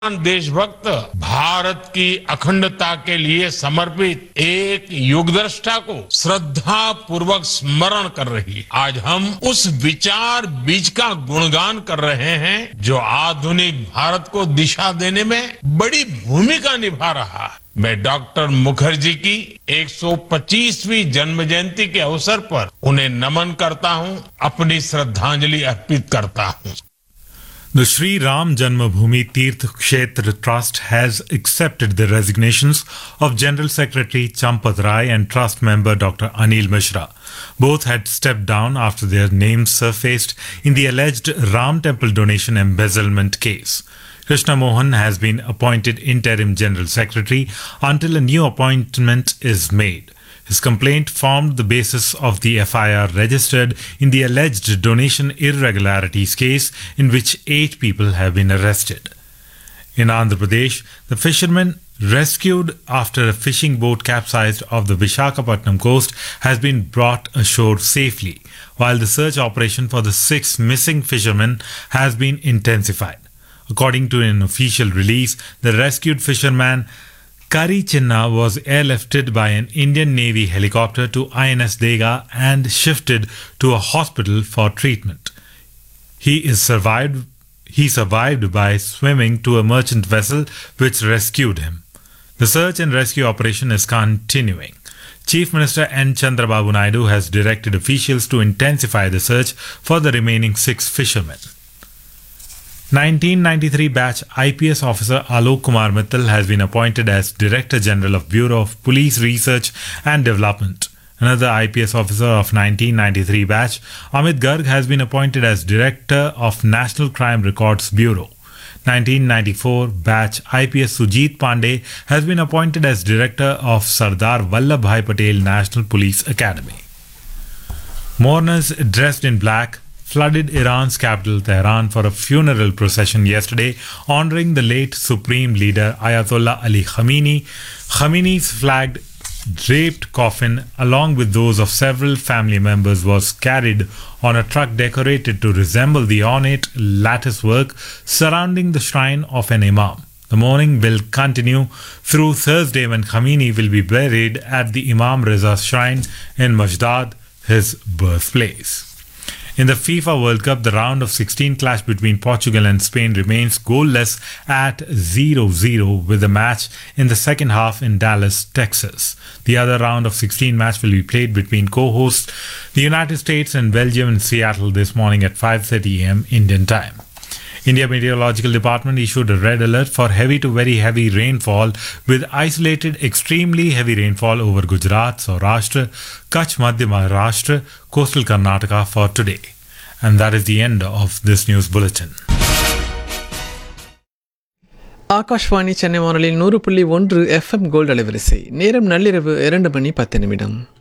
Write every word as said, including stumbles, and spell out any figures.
देशभक्त भारत की अखंडता के लिए समर्पित एक युगदृष्टा को श्रद्धा पूर्वक स्मरण कर रही है। आज हम उस विचार बीज का गुणगान कर रहे हैं जो आधुनिक भारत को दिशा देने में बड़ी भूमिका निभा रहा है। मैं डॉक्टर मुखर्जी की एक सौ पच्चीसवीं जन्म जयंती के अवसर पर उन्हें नमन करता हूं, अपनी श्रद्धांजलि अर्पित करता हूं। The Sri Ram Janmabhoomi Tirth Kshetra Trust has accepted the resignations of General Secretary Champat Rai and Trust member Doctor Anil Mishra. Both had stepped down after their names surfaced in the alleged Ram Temple donation embezzlement case. Krishna Mohan has been appointed interim General Secretary until a new appointment is made. His complaint formed the basis of the F I R registered in the alleged donation irregularities case, in which eight people have been arrested. In Andhra Pradesh, the fishermen rescued after a fishing boat capsized off the Visakhapatnam coast has been brought ashore safely, while the search operation for the six missing fishermen has been intensified. According to an official release, the rescued fisherman Kari Chinna was airlifted by an Indian Navy helicopter to I N S Dega and shifted to a hospital for treatment. He is survived. He survived by swimming to a merchant vessel which rescued him. The search and rescue operation is continuing. Chief Minister N. Chandrababu Naidu has directed officials to intensify the search for the remaining six fishermen. nineteen ninety-three batch I P S officer Alok Kumar Mittal has been appointed as Director General of Bureau of Police Research and Development. Another I P S officer of nineteen ninety-three batch, Amit Garg, has been appointed as Director of National Crime Records Bureau. nineteen ninety-four batch I P S Sujit Pandey has been appointed as Director of Sardar Vallabhbhai Patel National Police Academy. Mourners dressed in black flooded Iran's capital Tehran for a funeral procession yesterday, honoring the late Supreme Leader Ayatollah Ali Khamenei. Khamenei's flagged draped coffin, along with those of several family members, was carried on a truck decorated to resemble the ornate lattice work surrounding the shrine of an imam. The mourning will continue through Thursday, when Khamenei will be buried at the Imam Reza shrine in Mashdad, his birthplace. In the FIFA World Cup, the round of sixteen clash between Portugal and Spain remains goalless at zero zero, with the match in the second half in Dallas, Texas. The other round of sixteen match will be played between co-hosts the United States and Belgium in Seattle this morning at five thirty a m Indian time. India Meteorological Department issued a red alert for heavy to very heavy rainfall, with isolated extremely heavy rainfall over Gujarat, Saurashtra, Kutch, Madhya Maharashtra, coastal Karnataka for today. And that is the end of this news bulletin. Akashvani Chennai வானொலி நூறு புள்ளி ஒன்று FM gold அலைவரிசை. நேரம் நள்ளிரவு இரண்டு மணி பத்து நிமிடம்.